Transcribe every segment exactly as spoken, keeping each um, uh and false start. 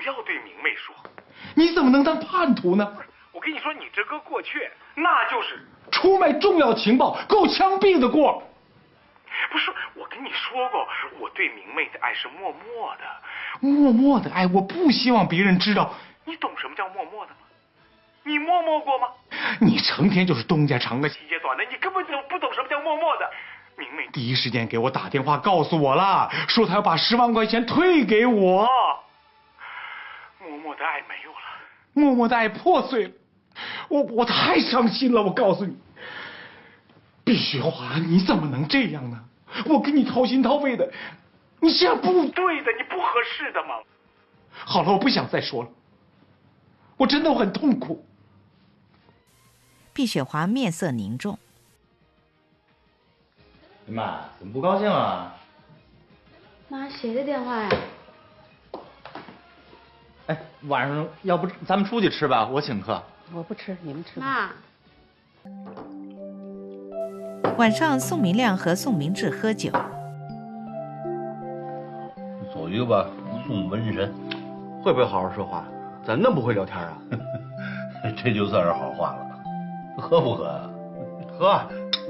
要对明媚说。 你怎么能当叛徒呢？ 我跟你说，你这个过去那就是出卖重要情报、够枪毙的过。 不是，我跟你说过，我对明媚的爱是默默的。 默默的爱，我不希望别人知道。 你懂什么叫默默的吗？你默默过吗？ 你成天就是东家长个西家短的，你根本就不懂什么叫默默的。明媚第一时间给我打电话告诉我了，说他要把十万块钱退给我。 默默的爱没有了， 默默的爱破碎了，我我太伤心了。我告诉你，毕雪华，你怎么能这样呢？我跟你掏心掏肺的，你这样不对的，你不合适的嘛。 好了，我不想再说了，我真的很痛苦。 毕雪华面色凝重。 妈，怎么不高兴啊？ 妈，谁的电话呀？ 哎，晚上要不咱们出去吃吧，我请客。 我不吃，你们吃吧。 妈。 晚上，宋明亮和宋明志喝酒。 走一个吧，宋文神。 会不会好好说话？咋那么不会聊天啊？ 这就算是好话了。喝不喝啊？ 喝。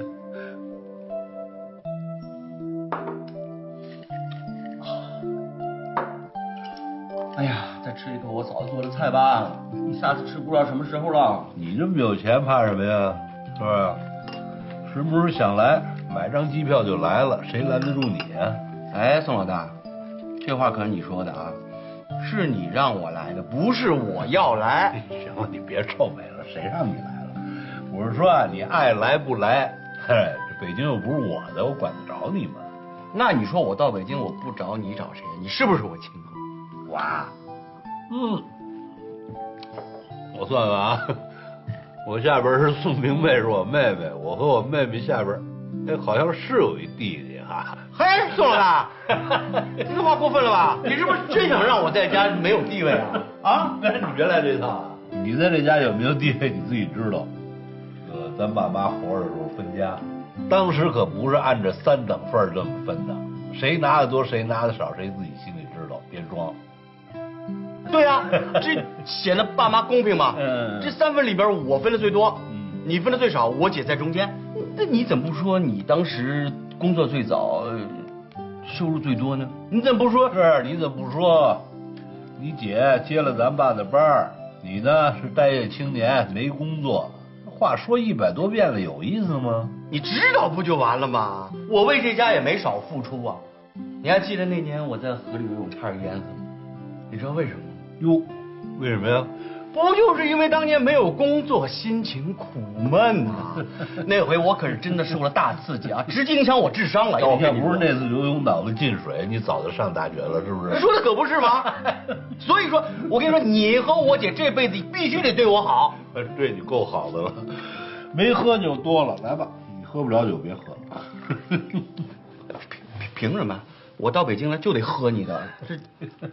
哎呀，再吃一口我嫂子做的菜吧，下次吃不知道什么时候了。 你这么有钱，怕什么呀？是不是？时不时想来，买张机票就来了，谁拦得住你啊？ 哎，宋老大，这话可是你说的啊，是你让我来的，不是我要来。 行了，你别臭美了，谁让你来了？我是说啊，你爱来不来，嘿，这北京又不是我的，我管得着你吗？ 那你说我到北京我不找你找谁？你是不是我亲哥？ 哇，嗯，我算算啊，我下边是宋明媚，是我妹妹，我和我妹妹下边，哎，好像是有一弟弟哈。 嘿，宋老大，这话过分了吧？你是不是真想让我在家没有地位啊？啊， 你别来这套啊！你在这家有没有地位你自己知道。呃，咱爸妈活着的时候分家，当时可不是按着三等份这么分的，谁拿的多谁拿的少，谁自己心里知道，别装。 对呀、啊，这显得爸妈公平嘛。 嗯， 这三分里边我分的最多， 嗯， 你分的最少，我姐在中间。那你怎么不说你当时工作最早，收入最多呢？你怎么不说？ 是，你怎么不说？你姐接了咱爸的班儿，你呢是待业青年，没工作。话说一百多遍了，有意思吗？ 你知道不就完了吗？我为这家也没少付出啊。你还记得那年我在河里游泳差点淹死吗？你知道为什么吗？ 哟，为什么呀？ 不就是因为当年没有工作，心情苦闷呐、啊？那回我可是真的受了大刺激啊，直接影响我智商了。 要不是那次游泳脑子进水，你早就上大学了，是不是？ 说的可不是吗？所以说，我跟你说，你和我姐这辈子必须得对我好。 对你够好的了，没喝酒多了，来吧，你喝不了酒别喝了。 凭凭什么？我到北京来就得喝你的。这